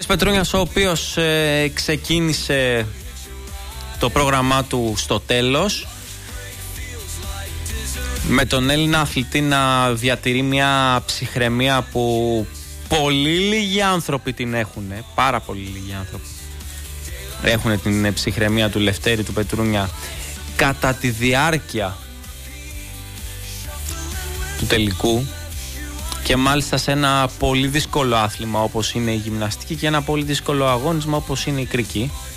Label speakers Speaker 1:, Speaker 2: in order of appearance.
Speaker 1: Πετρούνιας, ο οποίος ξεκίνησε το πρόγραμμά του στο τέλος, με τον Έλληνα αθλητή να διατηρεί μια ψυχραιμία που πολύ λίγοι άνθρωποι την έχουν. Πάρα πολύ λίγοι άνθρωποι έχουν την ψυχραιμία του Λευτέρη του Πετρούνια κατά τη διάρκεια του τελικού, και μάλιστα σε ένα πολύ δύσκολο άθλημα όπως είναι η γυμναστική και ένα πολύ δύσκολο αγώνισμα όπως είναι η κρική.